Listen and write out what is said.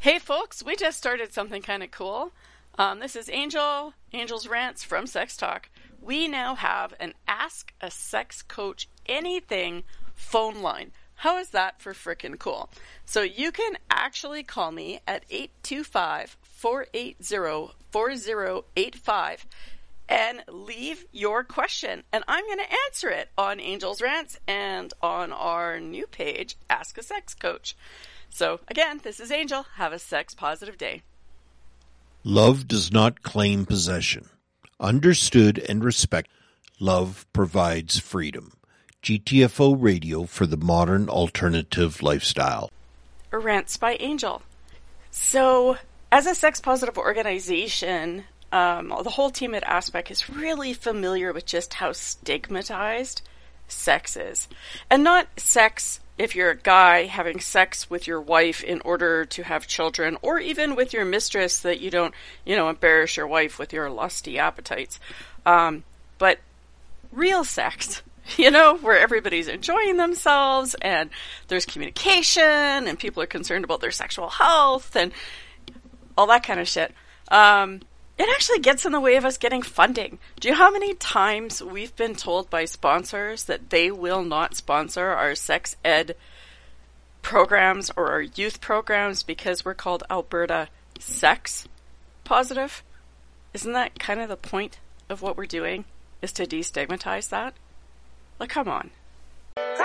Hey folks, we just started something kind of cool. This is Angel's Rants from Sex Talk. We now have an Ask a Sex Coach Anything phone line. How is that for frickin' cool? So you can actually call me at 825-480-4085 and leave your question. And I'm going to answer it on Angel's Rants and on our new page, Ask a Sex Coach. So, again, this is Angel. Have a sex-positive day. Love does not claim possession. Understood and respect. Love provides freedom. GTFO Radio for the modern alternative lifestyle. Rants by Angel. So, as a sex-positive organization, the whole team at Aspect is really familiar with just how stigmatized sex is. And not sex if you're a guy having sex with your wife in order to have children, or even with your mistress, that you don't, embarrass your wife with your lusty appetites. But real sex, where everybody's enjoying themselves and there's communication and people are concerned about their sexual health and all that kind of shit. It actually gets in the way of us getting funding. Do you know how many times we've been told by sponsors that they will not sponsor our sex ed programs or our youth programs because we're called Alberta Sex Positive? Isn't that kind of the point of what we're doing, is to destigmatize that? Like, come on.